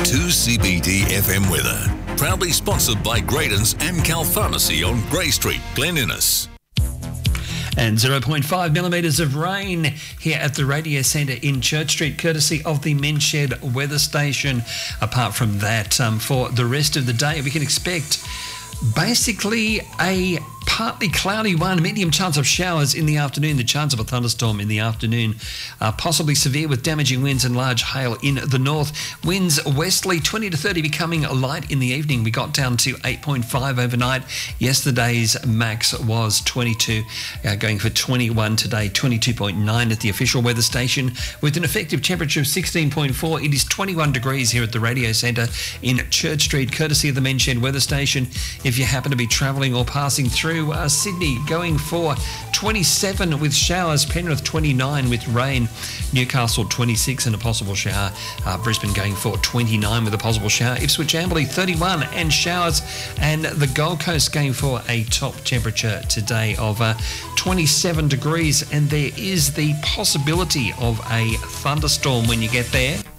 2CBD FM weather. Proudly sponsored by Graydon's Amcal Pharmacy on Grey Street, Glen Innes. And 0.5 millimetres of rain here at the Radio Centre in Church Street, courtesy of the Men's Shed weather station. Apart from that, for the rest of the day, we can expect basically a partly cloudy one, medium chance of showers in the afternoon, the chance of a thunderstorm in the afternoon, possibly severe with damaging winds and large hail in the north. Winds westerly 20 to 30, becoming light in the evening. We got down to 8.5 overnight. Yesterday's max was 22, going for 21 today, 22.9 at the official weather station, with an effective temperature of 16.4. It is 21 degrees here at the Radio Centre in Church Street, courtesy of the Men's Shed weather station. If you happen to be travelling or passing through Sydney, going for 27 with showers, Penrith 29 with rain, Newcastle 26 and a possible shower, Brisbane going for 29 with a possible shower, Ipswich Amberley 31 and showers, and the Gold Coast going for a top temperature today of 27 degrees, and there is the possibility of a thunderstorm when you get there.